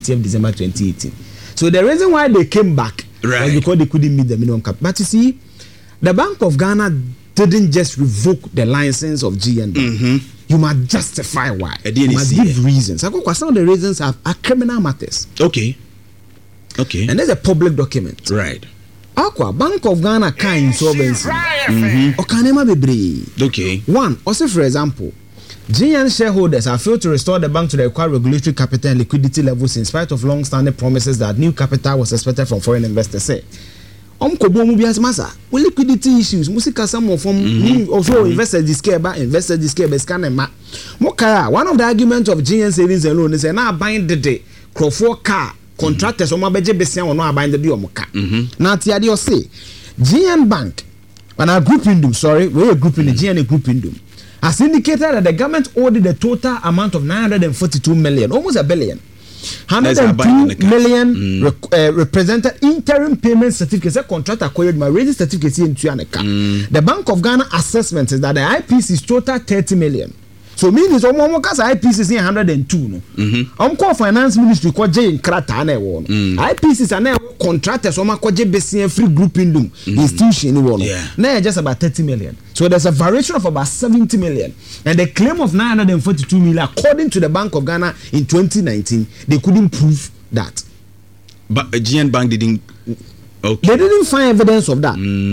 30th December 2018. So the reason why they came back was because they couldn't meet the minimum cap. But you see, the Bank of Ghana didn't just revoke the license of GN Bank. You must justify why. You must give reasons. Some of the reasons are criminal matters. Okay. And there's a public document. Right. Bank of Ghana can insolvency. Okay. One, also for example, GN shareholders have failed to restore the bank to the required regulatory capital and liquidity levels in spite of long-standing promises that new capital was expected from foreign investors. Say, liquidity issues. Musika some from also investors this kind of ma. One of the arguments of GN savings and loan is now buying the Crawford car contractors on my budget besia or no buying the car. Now Tiadio say GN Bank and our group in we're a group in the GN group in has indicated that the government ordered a total amount of 942 million, almost a billion. 102 million represented interim payment certificates. A contract acquired my raising certificates in Tuaneka. The Bank of Ghana assessment is that the IPC is total 30 million. So means IPC is 102 no. Call finance ministry called J in Krata na won. IPC is an contractor so ma called J free group indum institution won. Na just about 30 million. So there's a variation of about 70 million. And the claim of 942 million according to the Bank of Ghana in 2019, they couldn't prove that. But GN Bank didn't They didn't find evidence of that.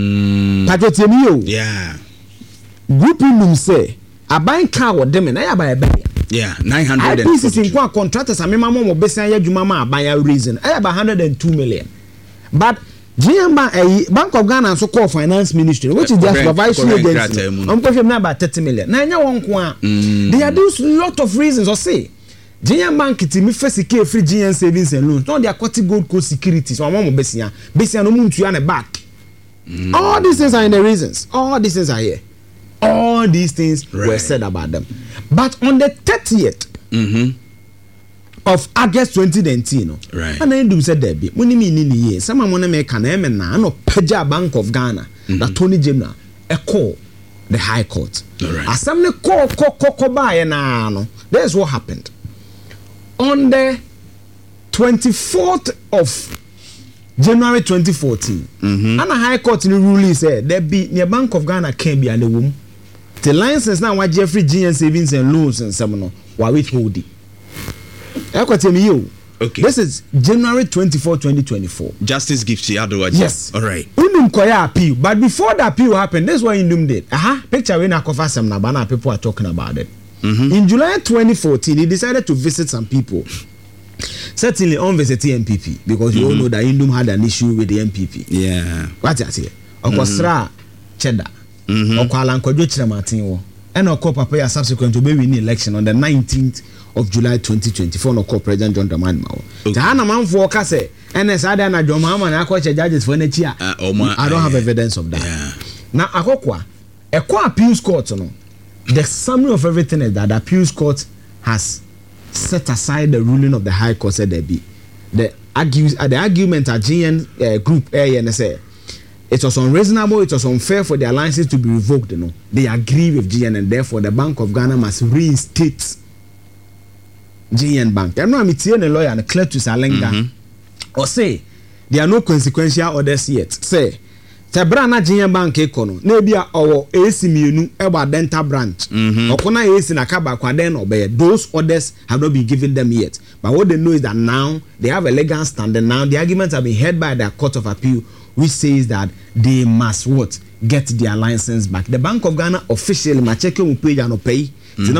Yeah. Group indum say a buying car with them and I buy a billion. Yeah, 900. IPC in contractors and my mom will be saying you mama buy a reason. I have 102 million. But GM Bank of Ghana so called finance ministry, which is their supervisory agency. I'm talking about 30 million. Now they are those lot of reasons or say GM Bank it me first secure free GN savings and loans. No, they are quite Gold Coast securities. So I'm on Bessia no moon to an back. All these things are in the reasons. All these things are here. All these things were said about them. But on the 30th of August 2019, and I do said there be when you mean in the year, some money make an emena no Peja Bank of Ghana, that Tony Jemna, a call the High Court. As some call by no. There's what happened. On the 24th of January 2014, and a High Court in the ruling said there be near Bank of Ghana can be and the womb. The license now what Jeffrey GN savings and loans and some no why withhold it. Okay. This is January 24, 2024. Justice gives you otherwise. Yes. All right. Undum koya appeal, but before the appeal happened, this is what Undum did. Picture when I cover some Nabana people are talking about it. In July 2014, he decided to visit some people. Certainly on visit the MPP because you all know that Undum had an issue with the MPP. Yeah. What's that here? Okosra Cheddar. Okwalan Kodwe Martin and Oko Papa subsequent to be winning election on the 19th of July 2024 no call President John Dramani Mahama. Tahana man for kase NS na John Mahama na akwa judges for na chia. I don't have evidence of that. Yeah. Now akokwa appeals court no. The summary of everything is that the appeals court has set aside the ruling of the High Court said there be the argument at GN group say it was unreasonable, it was unfair for their license to be revoked. You know, they agree with GN and therefore the Bank of Ghana must reinstate GN Bank. I know I'm a lawyer and clear to Salenga or say there are no consequential orders yet. Say Tebrana GN Bank Econo, Nebia or AC Munu Eba Dental Branch. Okona AC Nakaba Kwaden obey. Those orders have not been given them yet. But what they know is that now they have a legal standard. Now the arguments have been heard by the Court of Appeal, which says that they must get their license back. The Bank of Ghana officially, my checking will pay and pay. I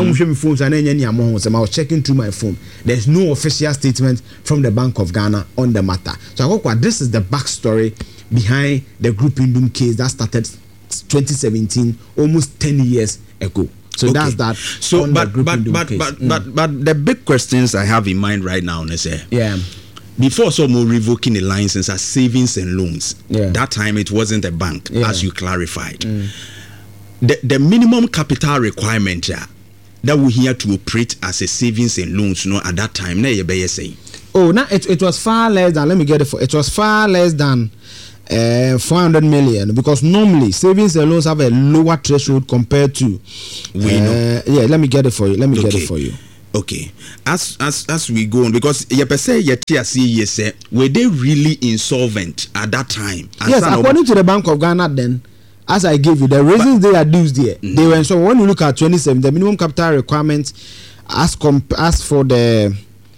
was checking through my phone. There's no official statement from the Bank of Ghana on the matter. So I hope this is the backstory behind the Group Indum case that started 2017, almost 10 years ago. So that's that. So, but the big questions I have in mind right now, before someone revoking the license as savings and loans, that time it wasn't a bank, as you clarified. The minimum capital requirement that we here to operate as a savings and loans, at that time, it was far less than. Let me get it for. It was far less than 400 million because normally savings and loans have a lower threshold compared to. Let me get it for you. Okay, as we go on, because you say were they really insolvent at that time? Yes, according to the Bank of Ghana, then, as I gave you the reasons they adduced there, they were so. When you look at 27, the minimum capital requirements as for the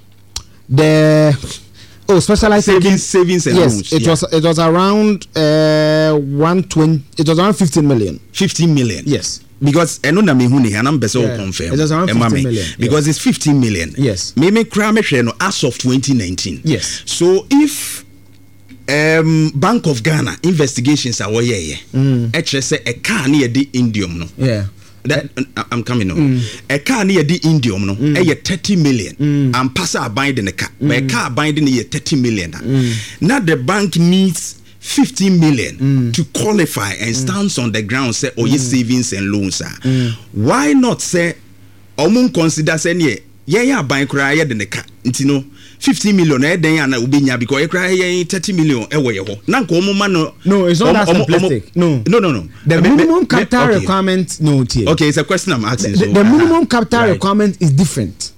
specialized savings and loans. It was around 120. It was around 15 million. 15 million. Yes. Because I know that me huni and confirm. It was around 15 million. Because it's 15 million. Yes. Me cry me as of 2019. Yes. So if Bank of Ghana investigations are actually say a car near the Indium no. Yeah. That I'm coming on. A car near the Indium no. 30 million. And pass a bind in a car. But a car binding 30 million. Now the bank needs 15 million to qualify and stands on the ground say your savings and loans are. Why not say consider say yeah bank cry the car 15 million then na ubinya because you cry 30 million no it's not that simplistic. No the minimum capital requirement okay it's a question I'm asking. The minimum capital requirement is different.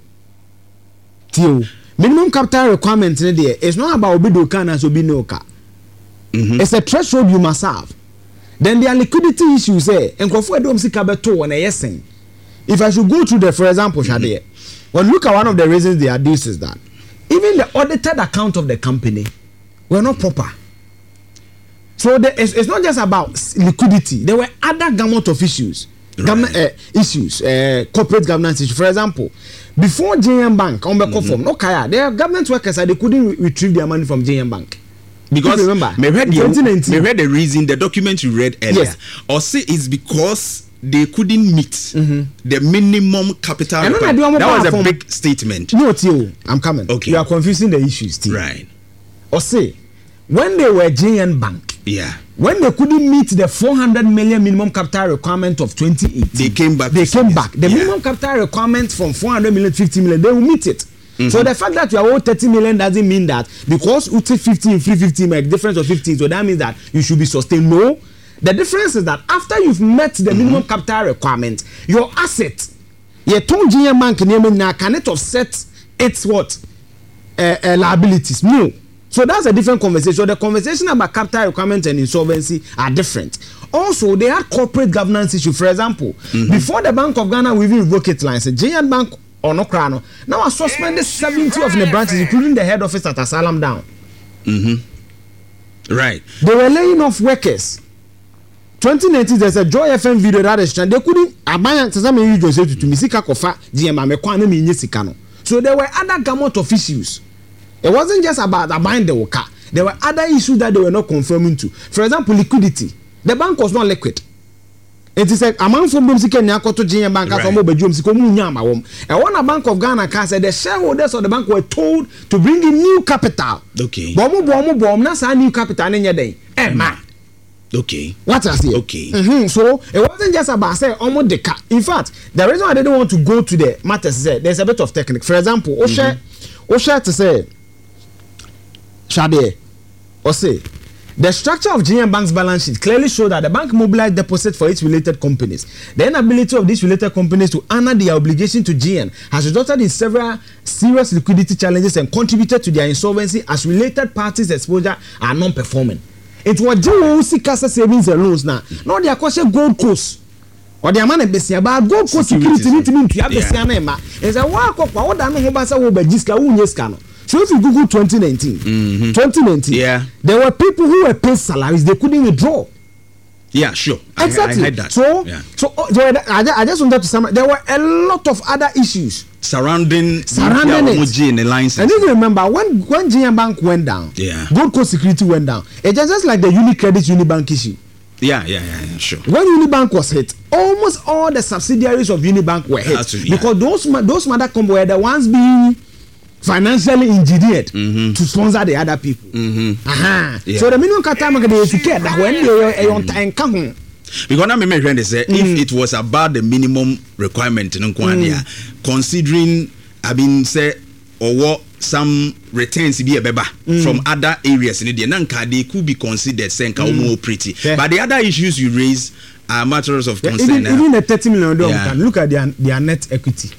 Minimum capital requirement it's not about obido can as obinoka. It's a threshold you must have. Then there are liquidity issues there. And if I should go through for example, Shade, well, look at one of the reasons they adduce is that even the audited account of the company were not proper. So it's not just about liquidity. There were other gamut of issues. Corporate governance issues. For example, before JM Bank, there are government workers they couldn't retrieve their money from JM Bank. Because remember, me read the reason, the document you read earlier, or say it's because they couldn't meet the minimum capital. That was a big statement. No, Theo, I'm coming. Okay. You are confusing the issues, Theo. Right. Or say, when they were JN Bank, when they couldn't meet the 400 million minimum capital requirement of 2018, they came back. The minimum capital requirement from 400 million, 50 million, they will meet it. So the fact that you are owed 30 million doesn't mean that because you take 15, 350 make difference of 15, so that means that you should be sustained. No, the difference is that after you've met the minimum capital requirement, your asset, your GM Bank now cannot offset its what liabilities. No, so that's a different conversation. The conversation about capital requirement and insolvency are different. Also, they had corporate governance issue. For example, before the Bank of Ghana we even revoke its license, JN Bank or no crano. Now I suspended 70 of the branches, including the head office at Asylum down. Right. They were laying off workers. 2019, there's a Joy FM video that is trying. They couldn't abandon to Misika Kofa, GM Mekwana Sikano. So there were other gamut of issues. It wasn't just about abandon the worker. There were other issues that they were not confirming to. For example, liquidity. The bank was not liquid. It is like among from Bumsika Nyakoto GM Bank from Obajum Sikomu Nyama. And one Bank of Ghana said the shareholders of the bank were told to bring in new capital. Okay. Bomu nasa new capital in your day. Okay. What I say? Okay. So it wasn't just about say almost the car. In fact, the reason I didn't want to go to the matters is that there's a bit of technique. For example, Osha to say Shade or say the structure of GM Bank's balance sheet clearly shows that the bank mobilized deposits for its related companies. The inability of these related companies to honor their obligation to GM has resulted in several serious liquidity challenges and contributed to their insolvency as related parties' exposure are non-performing. It was JOC Casa Savings and Loans now. Now they are questioning Gold Coast. Or the man about Gold Coast security need to be to it's a walk up. What I know about Jiska. So if you Google 2019, there were people who were paid salaries they couldn't withdraw. Yeah, sure. Exactly. I heard that. So I just wanted to summarize. There were a lot of other issues surrounding it. And if you remember when GM Bank went down, Gold Coast Security went down. It was just like the Unicredit Unibank issue. Yeah, sure. When Unibank was hit, almost all the subsidiaries of Unibank were hit because those mother companies were the ones being financially engineered to sponsor the other people. So the minimum capital market is scared that when they are on time come. Because now my friend say if it was about the minimum requirement considering say or what some returns be a beba from other areas in India, they could be considered saying more pretty. But the other issues you raise are matters of concern. Even the $30 million look at their net equity.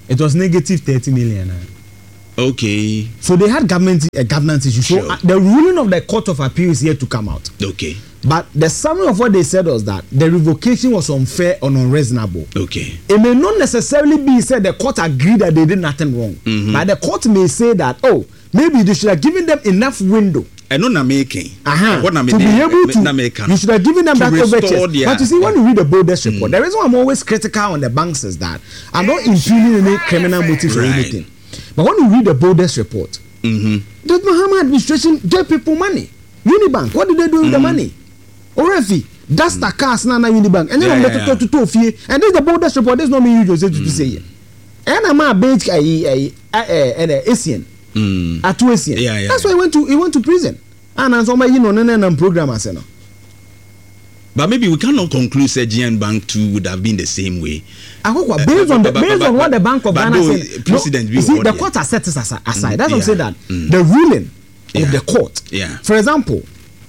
It was negative 30 million. Okay. So they had governance issues. Sure. So the ruling of the Court of Appeal is yet to come out. Okay. But the summary of what they said was that the revocation was unfair and unreasonable. Okay. It may not necessarily be said the court agreed that they did nothing wrong. But the court may say that, maybe they should have given them enough window. And not making. To be able to, you should have given them that overture. But you see, when you read the Boldest report, the reason I'm always critical on the banks is that I'm not impugning any criminal motives or anything. But when you read the Boldest report, the Mahama administration gave people money. Unibank, what did they do with the money? Orefi, that's the cars na Unibank. And then I'm going to Tofie. And this is the Boldest report. There's no me usually to say it. And I'm a bench Asian. At Asian. That's why he went to prison. And somebody program as no. But maybe we cannot conclude that GN Bank 2 would have been the same way. Based on what the Bank of Ghana said, the court has set this aside. That's what I'm saying, that the ruling of the court. For example,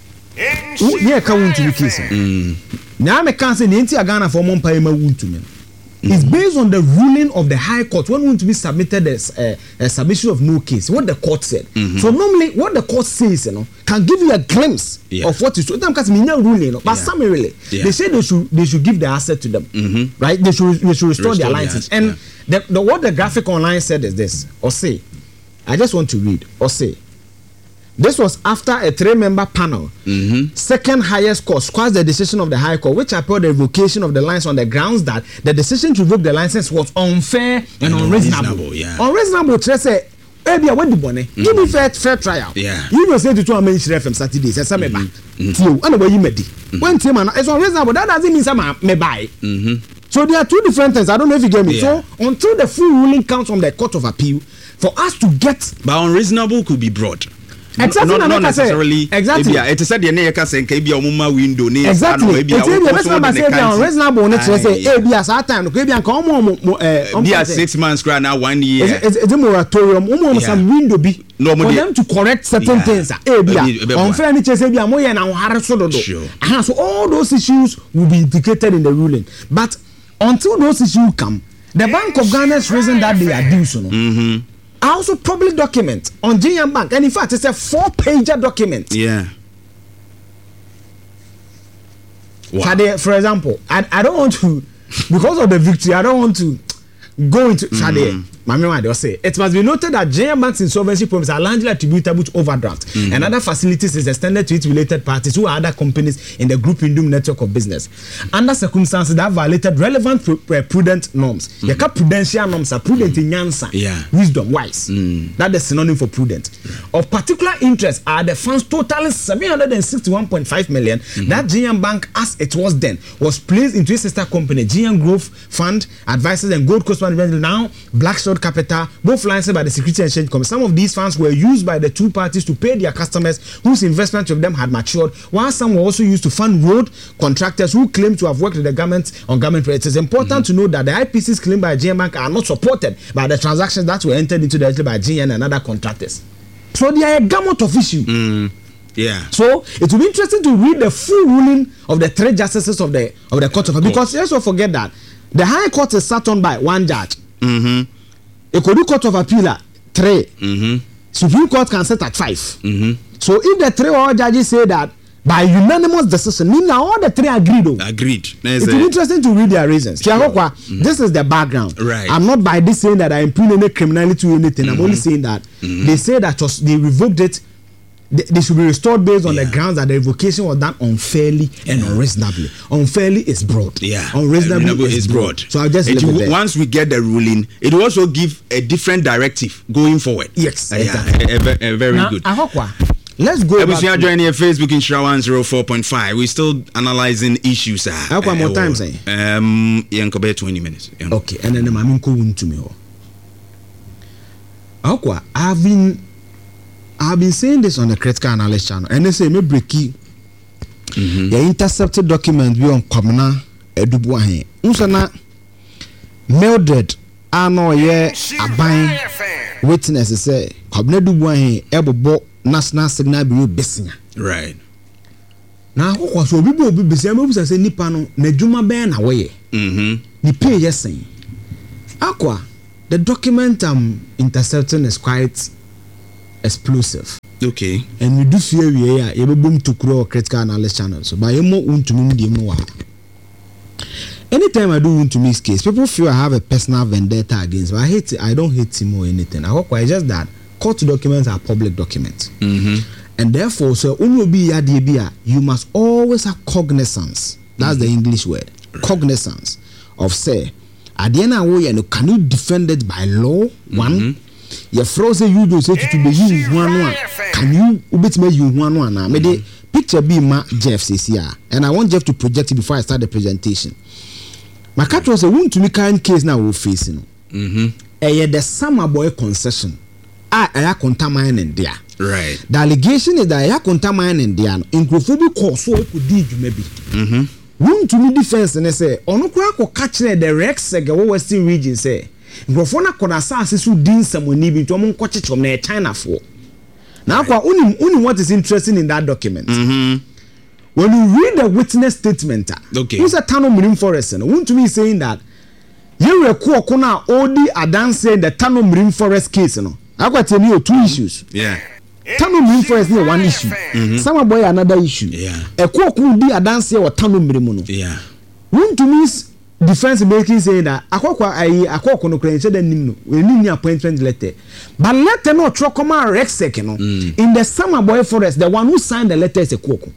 it's based on the ruling of the High Court when we to be submitted as a submission of no case. What the court said. So normally, what the court says, can give you a glimpse of what is true. Ruling, but summarily, they say they should give the asset to them, right? They should restore their license. And what the graphic online said is this: I just want to read. This was after a 3-member panel, second highest court, squashed the decision of the High Court, which upheld the revocation of the license on the grounds that the decision to revoke the license was unfair and unreasonable. Unreasonable, say, give me fair trial. You will say to 2 American from Saturdays, and some back. Anyway, you made it. When Tim, it's unreasonable, that doesn't mean some may buy. So there are two different things. I don't know if you get me. So until the full ruling comes from the Court of Appeal, for us to get. But unreasonable could be broad. Exactly. Not necessarily. Exactly. It said the near can be a window. Exactly. It's reasonable. Be a 6 months grant now 1 year. It's a moratorium. Some window be for them to correct certain things. So all those issues will be indicated in the ruling. But until those issues come, the Bank of Ghana's reason that they are due. Also public document on GN Bank, and in fact it's a 4-pager document. Wow. For example, I don't want to, because of the victory, I don't want to go into it must be noted that GN Bank's insolvency problems are largely attributable to overdraft and other facilities is extended to its related parties who are other companies in the group Indum network of business under circumstances that violated relevant prudent norms. The prudential norms are prudent in Yansa, wisdom, wise. That's the synonym for prudent. Of particular interest are the funds totaling 761.5 million that GN Bank, as it was then, was placed into its sister company GN Growth Fund Advisors and Gold Coast Management, now Blackstone Capital, both licensed by the Security Exchange Commission. Some of these funds were used by the two parties to pay their customers whose investment of them had matured, while some were also used to fund road contractors who claim to have worked with the government on government projects. It's important to note that the IPCs claimed by GN Bank are not supported by the transactions that were entered into directly by GN and other contractors. So they are a gamut of issue. So it will be interesting to read the full ruling of the 3 justices of the Court of Appeal, because let's not forget that the High Court is sat on by 1 judge. A Court of Appeal 3. Supreme Court can set at 5. So if the 3 all judges say that by unanimous decision, meaning all the 3 agreed. It will be interesting to read their reasons. This is the background. I'm not by this saying that I impugn any criminality or anything. I'm only saying that they say that they revoked it. They should be restored based on the grounds that the revocation was done unfairly and unreasonably. Unfairly is broad. Unreasonably is broad. So I'll just once we get the ruling, it will also give a different directive going forward. Yes, exactly. Very good. Let's go. We are joining a Facebook in Shira 104.5. We're still analyzing issues. How more time say? 20 minutes. Okay, and then I'm going to me. I've been saying this on the Critical Analyst channel, and they say me breaky. The intercepted document be on Kwamna Edubuahe. Unsana Mildred ano ye aban witness say Kwamna Edubuahe ebobo National Signal Bureau besinga. Right. Now what so people will be besinga mo say nipa no na dwuma ben na wo ye. Ni pay yesen. Akwa the document I'm intercepting is quite explosive. Okay. And we do fear we are able to grow critical analysis channel. So by more to me. Anytime I do want to miss case, people feel I have a personal vendetta against. But I don't hate him or anything. I hope it's just that court documents are public documents. And therefore, so you must always have cognizance. That's the English word. Cognizance of say. At the end of the day, can you defend it by law? One. Your froze you do say to be you one. Can you ubit me you one now? May the picture be ma Jeff says here. And I want Jeff to project it before I start the presentation. My cat was a wound to me kind case now we're facing. The summer boy concession. I contaminating there. Right. The allegation is that I contaminating there. Incrophobic cause so could did maybe. Wound to me defense and they say, Onokra catching the Rex Western region say. Incrophona conasas who din someone need to among coaches from their China for. Now, only what is interesting in that document. When you read the witness statement, okay, who's a Tano Marine Forest and want to be saying that you were Kuokona Odi Adanse the Tano Marine Forest case. No, I got to tell you two issues. Yeah, Tano Marine Forest is one issue. Some boy another issue. Yeah, a Kuokudi Adanse or Tano Marine. Yeah, want to me defense making saying that Akoko no credit then we need appointment letter. But letter no Trokoma Rexec in the Summer Boy Forest, the one who signed the letter is a Kuoko.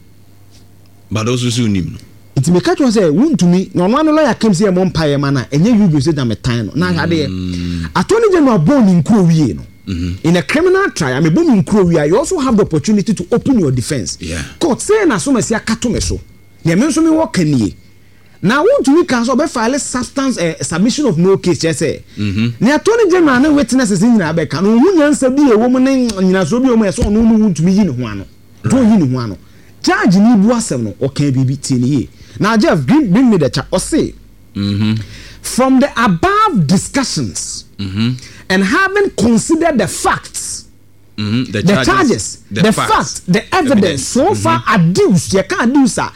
But also soon him. It may catch one say, wound to me, no one lawyer came see a Mompire manner, and you will say that I'm a time. Now, Attorney General born in Korea. In a criminal trial, I'm a born in Korea. You also have the opportunity to open your defense. Yeah. Court saying as soon as you are Katomeso. You mention me what can ye. Now, want to cancel by file substance submission of no case, yes, say. The Attorney General no witnesses in Rebecca, no one answer be a woman in Nasobio, so no one to be in one. Don't you one. Judge ni buasem or can be beaten. Now, Jeff, bring me the chat or say, from the above discussions and having considered the facts, the charges, the facts, the evidence so far adduced, you can't do so,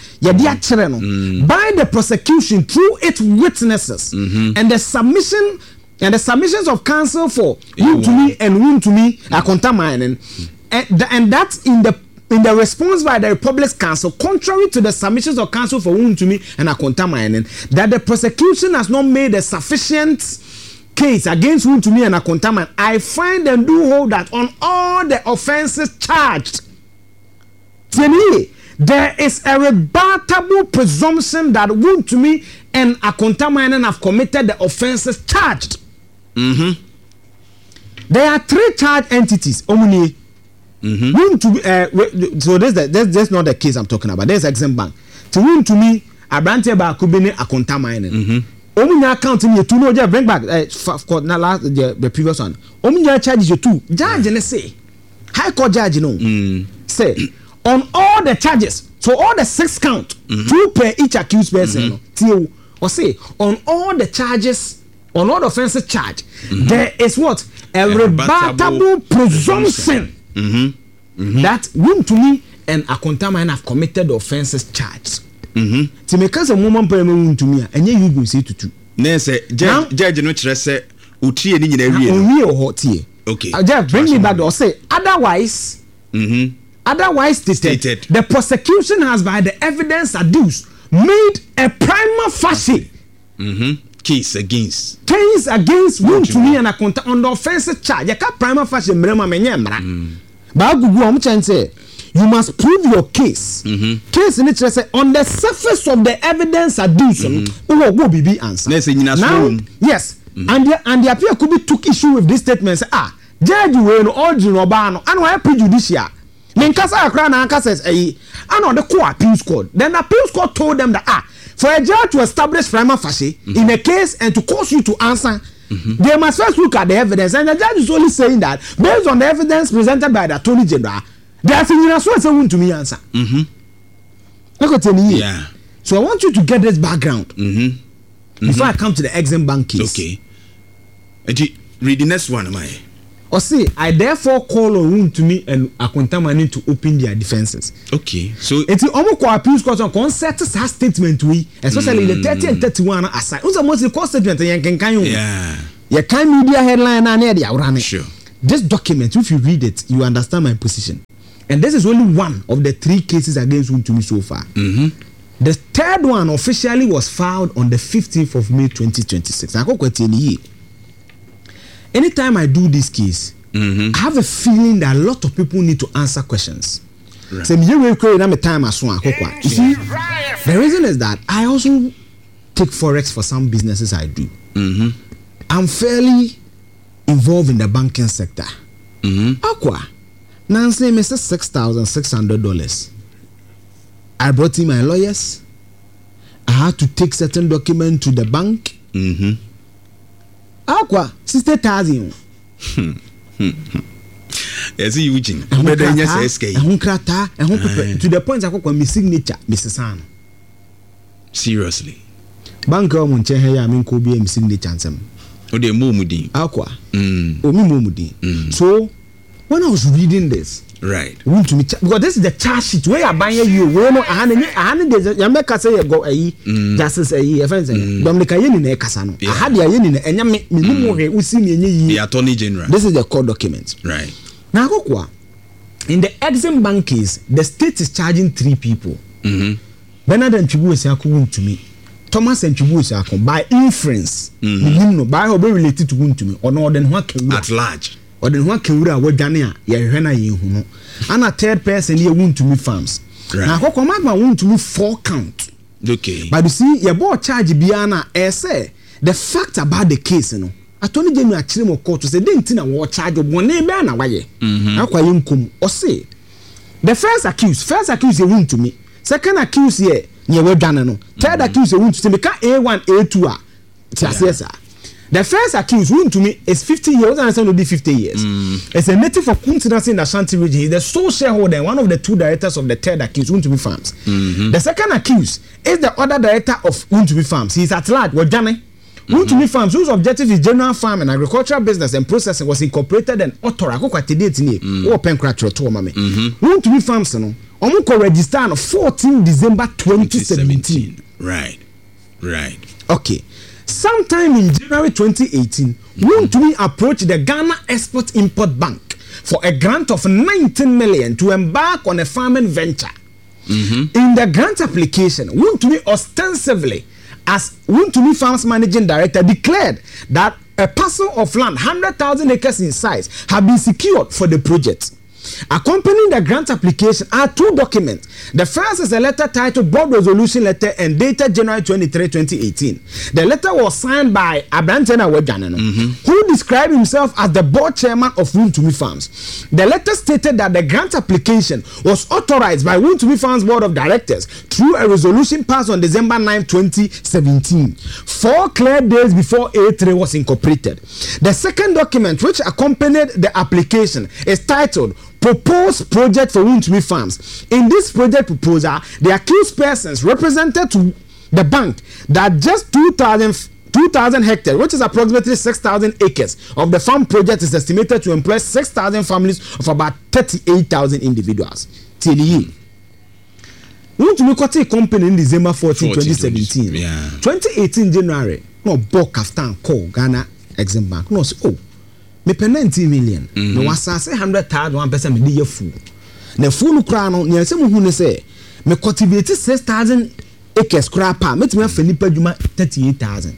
by the prosecution through its witnesses and the submission and the submissions of counsel for wound to me and wound to me are contaminating, and that's in the response by the Republic's counsel, contrary to the submissions of counsel for wound to me and are contaminating, that the prosecution has not made a sufficient case against wound to me and are contaminating. I find and do hold that on all the offenses charged, there is a rebuttable presumption that wound to me and are contaminating have committed the offenses charged. There are three charged entities. So that's not the case I'm talking about. There's Exim Bank. To win to me, a branch about Kubini a contaminating. Omunya account me to know bring back the previous one. Omunya charges you two. Judge and say High Court judge say on all the charges, so all the 6 count, 2 per each accused person. Or say on all the charges, on all the offenses charged, there is what a rebuttable presumption. That wound to me and a contaminant have committed the offenses charged. To make us a woman pay wound to me, and you will say to two. Nancy, judge, no say, Uti and in every hot tea. Okay, Jeff, bring me back or say otherwise. Otherwise stated, the prosecution has, by the evidence adduced, made a prima facie case against wound to me and a contact on the offensive charge. You can't prima facie mrema. But say you must prove your case. Case in it say on the surface of the evidence adduced. Will be answer. Now, yes, and the appeal could be took issue with this statement. Say, judge we no ordinary obano and why prejudicial. Menkasa akra na anka says and on the court appeals court. Then the appeals court told them that for a judge to establish prima facie in a case and to cause you to answer, they must first look at the evidence, and the judge is only saying that based on the evidence presented by the Attorney General, they are saying you to me answer. Yeah. So I want you to get this background before I come to the Exim Bank case. Okay. Read the next one, am I? Or see, I therefore call on wound to me and a contaminant to open their defenses. Okay. So it's almost appeals court on concert statement we, especially the 30 and 31 aside. Who's the most court statement and can you? Yeah. Your kind media headline and the Sure. This document, if you read it, you understand my position. And this is only one of the 3 cases against Wontumi so far. The third one officially was filed on the 15th of May 2026. Anytime I do this case, I have a feeling that a lot of people need to answer questions. Right. So, you see, the reason is that I also take forex for some businesses I do. I'm fairly involved in the banking sector. Aqua, now say Mr. $6,600. I brought in my lawyers. I had to take certain document to the bank. Aqua, 60,000. Yes, you to the point I call my signature, Mr. San. Seriously. Banker Munche here, I mean, could be a signature. Oh, they mumudi. Aqua. So, when I was reading this, right, because this is the charge sheet where you're buying you, where no, I make us say you go justice Dominica Yen in Casano. I had the Yen and we see me the Attorney General. This is the court document. Right. Now, in the Exim Bank case, the state is charging 3 people. Bernard and Chibu is to me. Thomas and Chibu is by inference. By how related to Wontumi or no than what at large. Or then what Kura what Dania, Yahena Yehuno. And a third person here Wontumi farms. Now, what command my Wontumi 4 count. Okay. But you see, your board charge Biana, say the fact about the case, you know. Attorney General Chimo Court to say, didn't war charge of one name banner way. Or say the first accused Wontumi. Second accused here, near Danano. Third accused Wontumi make A1, A2. The first accused Wontumi is 50 years, and son will be 50 years. It's a native of Kuntinasi in the Ashanti region. He's the sole shareholder and one of the 2 directors of the third accused, Wontumi Farms. The second accused is the other director of Wontumi Farms. He's at large, Wajane. Wontumi Farms, whose objective is general farm and agricultural business and processing, was incorporated and authorized. Wontumi Farms, Omuko registered on 14 December 2017. Right. Okay. Sometime in January 2018, Wontumi approached the Ghana Export-Import Bank for a grant of 19 million to embark on a farming venture. In the grant application, Wontumi ostensibly, as Wontumi Farms Managing Director, declared that a parcel of land, 100,000 acres in size, had been secured for the project. Accompanying the grant application are 2 documents. The first is a letter titled Board Resolution Letter and dated January 23, 2018. The letter was signed by Abrantena Wejanano, who described himself as the board chairman of Wontumi Farms. The letter stated that the grant application was authorized by Wontumi Farms Board of Directors through a resolution passed on December 9, 2017, 4 clear days before A3 was incorporated. The second document which accompanied the application is titled Proposed Project for Wontumi Farms. In this project proposal, the accused persons represented to the bank that just 2,000 hectares, which is approximately 6,000 acres of the farm project, is estimated to employ 6,000 families of about 38,000 individuals. TDE. Wontumi got a company in December 14, 2017. 2018 January, no bulk after call Ghana Exim Bank. No, me pay 90 million. No was say 100,000 one person me dey fool. Na fool kra no, ne say mu hu ne say me cultivate 6,000 acres kra pa, me timi afa nipa djuma 38,000.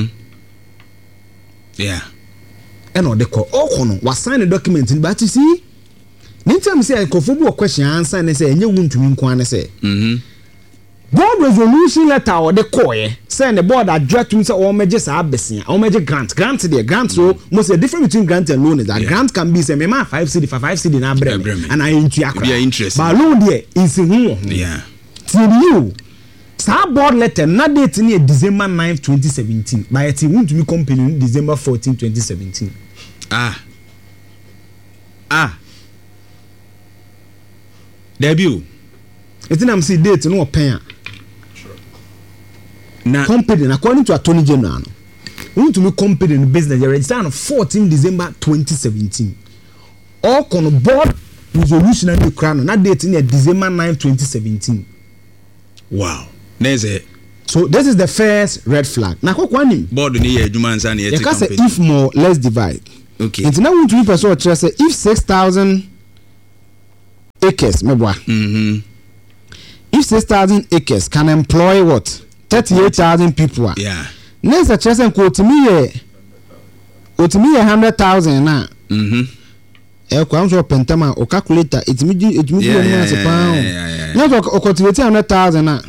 Yeah. And no dey call all no was sign the document, but you see anytime say kofobu o question answer ne say enye Wontumi nko an say. Board resolution letter or the coy send the board address to say or measure abesia or measure grant the grant. So most the difference between grant and loan is that grant can be say me ma 5 cedi for 5 cedi na brem and I into akra. Be interest. But loan there is who. Yeah. Till you sa board letter na date ni December 9, 2017 by it Wontumi company December 14, 2017. Debut. It's am see date no pen. Now, company, according to Attorney General, Wontumi company in business registered on 14 December 2017. All con board resolution and the crown, not date in December 9, 2017. Wow. There's a So this is the first red flag. Na kwani board ni ye adwuma nsa na ye take company. If more, let's divide. Okay. Nti na want to be person say if 6,000 acres meboa. If 6,000 acres can employ what? 38,000 people. Yeah. Next a chance ko otimi ye 100,000 na. Kwa mso pentama o calculator etimi na se pound. Next o cultivate 100,000 na.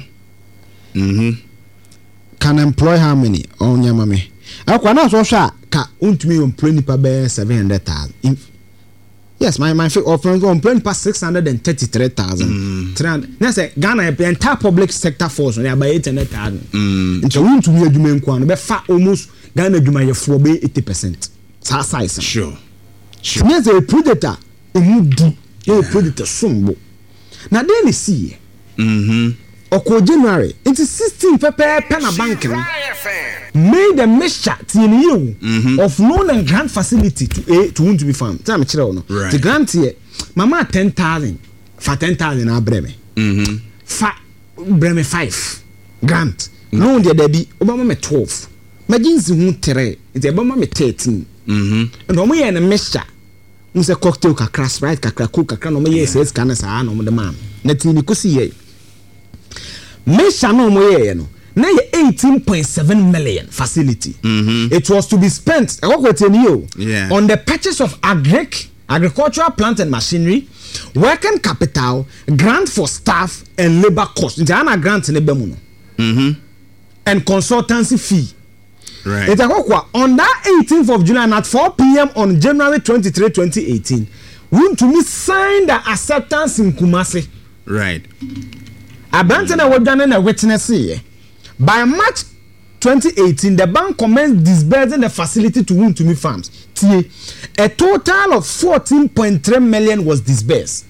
Can employ how many? Oh nyama me. Akwa na so hwa ka untumi employ nipa be 700,000. Yes, my friends employ nipa 633,000. 300. Na say Ghana the entire public sector force on about 800,000. Nti untumi adwuma nko an be fa almost Ghana adwuma ye for be 80%. Sa size. Sure. Yes, a predator emudu, a predator sombo. Na dey ni see. Oko January into 16 pepe na bank made a mixture of loan and grant facility to want to be farm. Tell me chiro no. The grant here mama 10,000 for 10,000 na breme. Fa breme 5 grant. Loan there be obama me 12. Majinsi hu 3. It obama me 13. And omo ye na mixture. Mu se cocktail kakra Sprite kakra Coke kakra no me ye say scan sa no mo de man. Na tin ni kosi ye. Mesha no moye no na 18.7 million facility. It was to be spent on the purchase of agricultural plant and machinery, working capital, grant for staff and labor costs. Ana grant ne be mu no. And consultancy fee. Right. It on that 18th of July at 4 p.m. on January 23, 2018, we to me signed the acceptance in Kumasi. Right. Abantana was done in a witness here. By March 2018, the bank commenced disbursing the facility to Wontumi Farms. A total of 14.3 million was disbursed.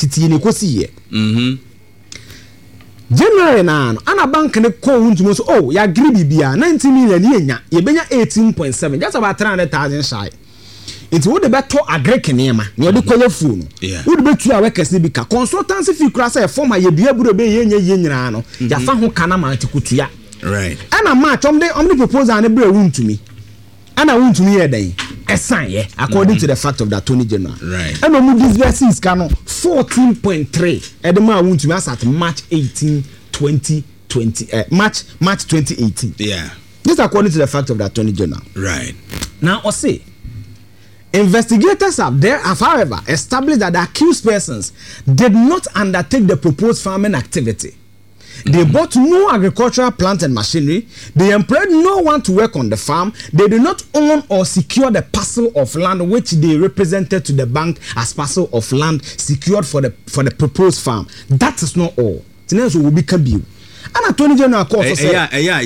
January na ana bank ne call Wontumi so oh ya gree bibia 90 million yenya ye benya 18.7 just about 300,000 shy. It would be better agree nema ne odi koye fu no would be tu awekes ne bika consultancy fee kura say former ye bia buro be ye nyina no ya fa ho kana ma atikutua right ana match on the proposal ne bre Wontumi ana Wontumi ye den esan ye according to the fact of the Attorney General right and no disbursements kano 14.3 edema Wontumi as at March 18 2020 March 2018 yeah this according to the fact of the Attorney General right now I say investigators have however established that the accused persons did not undertake the proposed farming activity. They bought no agricultural plant and machinery. They employed no one to work on the farm. They did not own or secure the parcel of land which they represented to the bank as parcel of land secured for the proposed farm. That is not all. Tinenso will be kabiu. And Attorney General call for say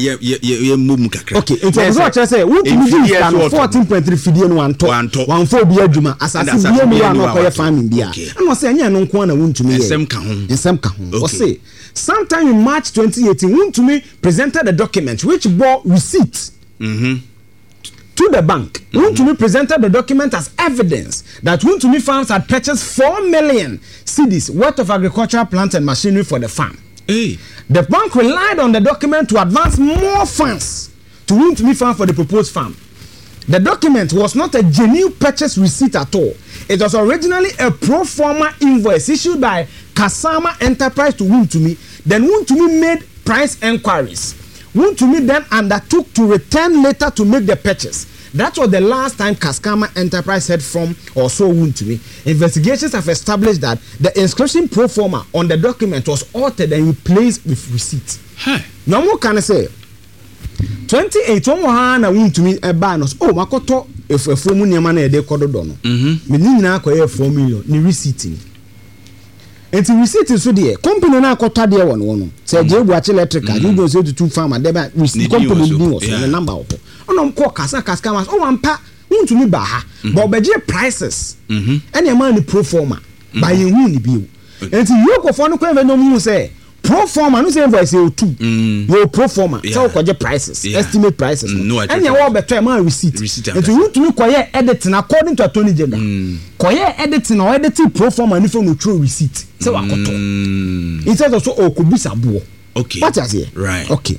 okay, it was what I say we do 14.3 fidie no anto 14 bi adwuma asase bi no ya no koye farming bia and was say anya no nko na Wontumi ensem ka ho was say sometime in March 2018 Wontumi presented a document which bore receipt to the bank. Wontumi presented the document as evidence that Wontumi Farms had purchased 4 million cedis worth of agricultural plant and machinery for the farm. Hey. The bank relied on the document to advance more funds to Wontumi Farm for the proposed farm. The document was not a genuine purchase receipt at all. It was originally a pro forma invoice issued by Kasama Enterprise to Wontumi. Then Wontumi made price enquiries. Wontumi then undertook to return later to make the purchase. That was the last time Kasama Enterprise heard from or saw Wontumi. Investigations have established that the inscription pro forma on the document was altered and replaced with receipt. Now what can I say? 28 na Wontumi banos oh makoto efufu mu niam na ede kododo no me nyina akoye 4 million ni receipt ni enti receipt so de company na akota de won no say je bu achi electrical you go say to farm and the company ni was the number of onom ko kasa mas oh ampa Wontumi ba ha but obeje prices any man ni pro forma by hu ni bi enti you go for no ko no mu say pro forma no say invoice you too you pro forma so koje prices estimate prices and you will better man receipt and you to koye editing according to Attorney General koye editing or editing pro forma ni for no true receipt so wakoto instead of so okubisa bo okay what is here right okay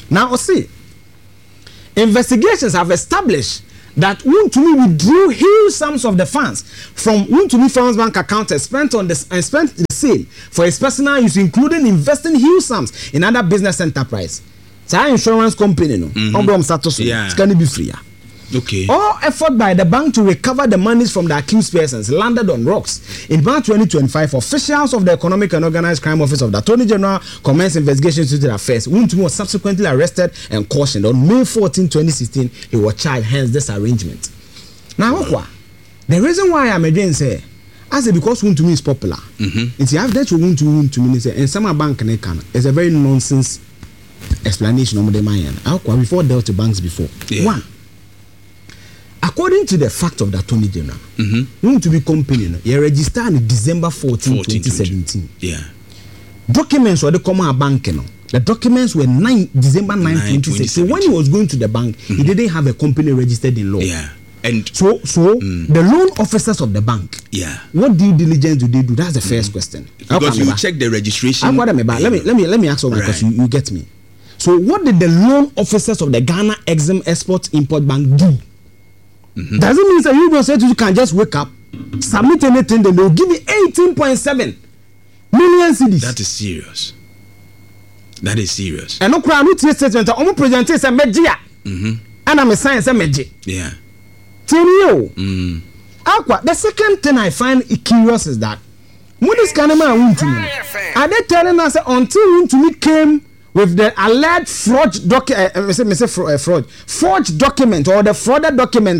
Now, see, investigations have established that Wontumi withdrew huge sums of the funds from Wontumi Farmers Bank account and spent the sale for his personal use, including investing huge sums in other business enterprise. So insurance company no, it's going to be free. Okay. All effort by the bank to recover the monies from the accused persons landed on rocks. In March 2025, officials of the Economic and Organized Crime Office of the Attorney General commenced investigations into the affairs. Wontumi was subsequently arrested and cautioned. On May 14, 2016, he was charged, hence this arrangement. Now, the reason why I'm again say, I say because Wontumi is popular. It's the evidence for Wontumi and some bank is a very nonsense explanation of the mind. Before dealt to banks before. Yeah. One. According to the fact of the Attorney General, Wontumi company, you registered on December 14, 2017. Yeah. Documents were the common bank. The documents were December 9, 2016. So when he was going to the bank, he didn't have a company registered in law. Yeah. And so the loan officers of the bank, what due diligence do they do? That's the first question. Because you check the registration. Let me ask you my question. You get me? So what did the loan officers of the Ghana Exim Export Import Bank do? Doesn't mean that you don't say you can just wake up, submit anything, then they'll give you 18.7 million cedis. That is serious. That is serious. And no crowd no statement. I'm presenting some media. And I'm a science media. Yeah. Tell you. The second thing I find curious is that when this kind of man Wontumi, are they telling us until Wontumi came with the alleged forged document or the frauded document,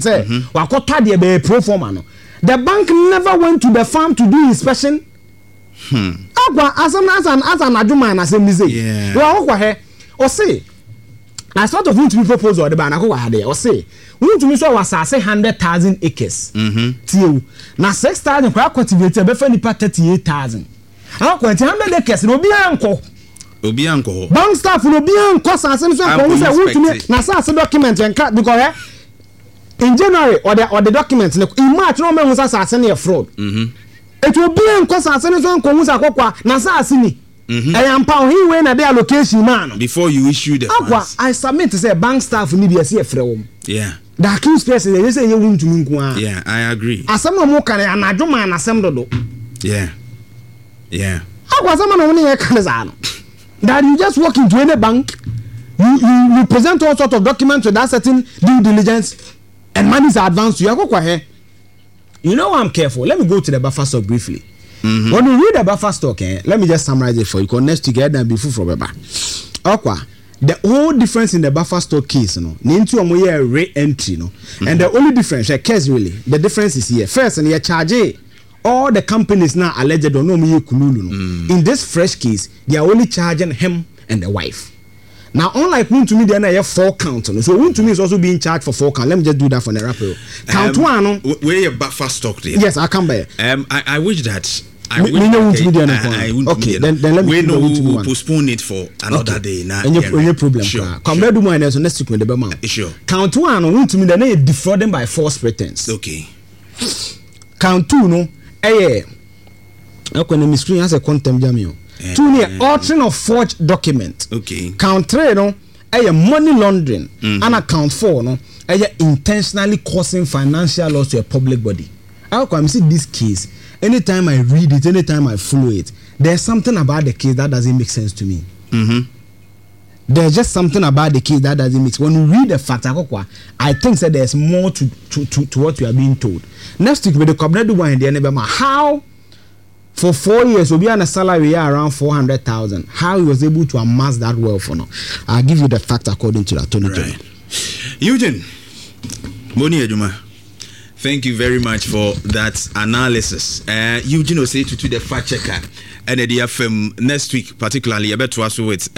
the bank never went to the farm to do inspection. As an adjuman, as a mistake. Or say, I sort of want to be proposed or the bank or say, Wontumi so was 100,000 acres. Now 6,000 cultivated, but 38,000. How 100 acres no be uncle. Bank staff will be on cost and some document and cut because in January or the documents in March no man was assassinated a fraud. It will be on cost and some Nasa I am pound he when their location man before you issue the funds. I submit to say bank staff need to see a from. Yeah. The accused person they say you want to. Yeah, I agree. As someone more can an adjuman assembled. Yeah. Yeah. How was someone only a canazano? That you just walk into any bank, you present all sorts of documents with that certain due diligence, and money is advanced to you. You know I'm careful. Let me go to the buffer stock briefly. When you read the buffer stock, let me just summarize it for you. Connect together and be full from the whole difference in the buffer stock case, into a re-entry, and the only difference, case really, the difference is here. First, and you charge all the companies now alleged or no me kululu. In this fresh case, they are only charging him and the wife. Now, unlike Wontumi, they have 4 counts. So Wontumi is also being charged for 4 counts. Let me just do that for the rapper. Count 1. Where your buffer stock there? Yes, I come by. I wish that. I okay, then let me we'll postpone it for another day. Any problem? Sure. Come let do more so next week with the Bama. Sure. Count 1 Wontumi, they defrauding by false pretense. Okay. Count 2 no. Okay, the screen has a contempt jamio. 2 near altering of forged document. Okay. Count 3 no, money laundering. And account 4 no, intentionally causing financial loss to a public body. How come I see this case? Anytime I read it, anytime I follow it, there's something about the case that doesn't make sense to me. There's just something about the case that doesn't make sense. When you read the facts, I think that there's more to what you are being told. Next week, with the cabinet one in the Nebema, how for 4 years will be on a salary around 400,000. How he was able to amass that wealth or not? I'll give you the fact according to the Attorney General. Eugene Boni Ejuma, thank you very much for that analysis. Eugene will say to the fact checker and the FM next week, particularly about to us with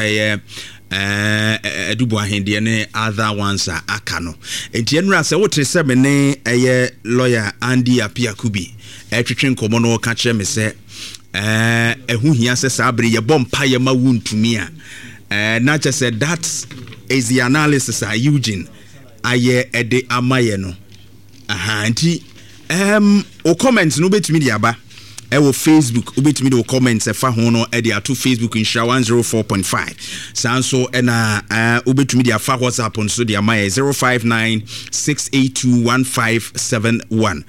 Dubois Hindi and other ones are Akano. In general, so what is a lawyer Andy Apiakubi, a teaching Komono catcher me say, who he has a sabri, a bomb payama wound to me. Not just said that is the analysis. Eugene, aye, de amayeno. Aha, o comments no bet media ba. ewo Facebook ubetumi do comment se fa ho no e dia to Facebook insha 104.5 sanso ena ubetumi dia fa WhatsApp on so dia my 0596821571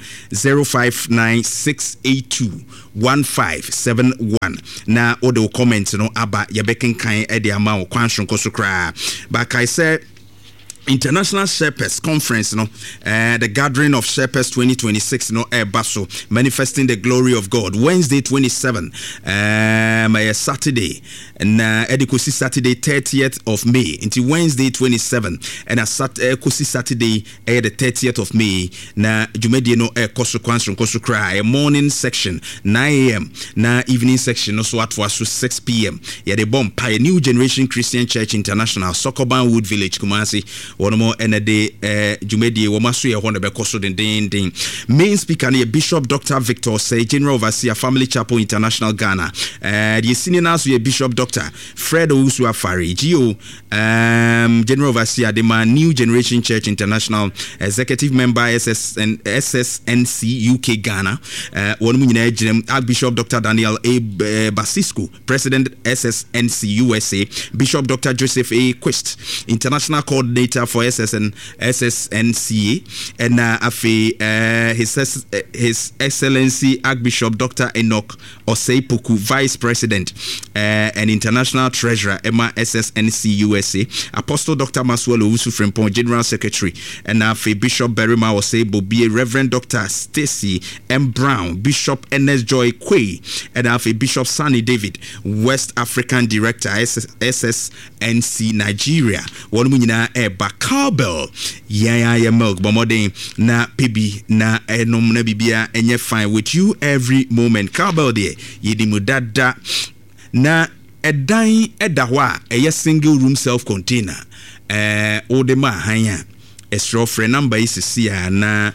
0596821571 na odo comment no aba ye bekin kan e dia ma wo kwanhon koso kra but I said International Shepherds Conference, the Gathering of Shepherds 2026, Basso, manifesting the glory of God. Wednesday 27, Saturday, and Edikosi Saturday 30th of May. Until Wednesday 27, and Kosi Saturday, the 30th of May. Na Jumedi Kosu Cry, a morning section 9 a.m. Na evening section also at 6 p.m. Yeah, the bomb by New Generation Christian Church International, Sokoban Wood Village, Kumasi. One more NAD Jumedi Womasu Honda Bekoso Ding. Main speaker near Bishop Dr. Victor Say, General Overseer Family Chapel International Ghana. The senior nurse Bishop Dr. Fred Owusu Afari, GO General Overseer the New Generation Church International Executive Member SSNC UK Ghana. One Archbishop Dr. Daniel A. Basisco, President SSNC USA. Bishop Dr. Joseph A. Quist, International Coordinator for SSNCA, and His Excellency Archbishop Dr. Enoch Oseipoku, Vice President and International Treasurer, Emma SSNC USA, Apostle Dr. Masuelo Owusu Frimpong, General Secretary, and Bishop Berima Oseibo, Reverend Dr. Stacy M. Brown, Bishop Ernest Joy Quay, and Bishop Sunny David, West African Director, SSNC Nigeria. Cowbell, yeah, milk, bomodin, na pibi, na enom na bibia, enye fine with you every moment. Cowbell de, yedimu dada, na edain edawa, eye single room self-container, odema hanya, esro fre number isi na,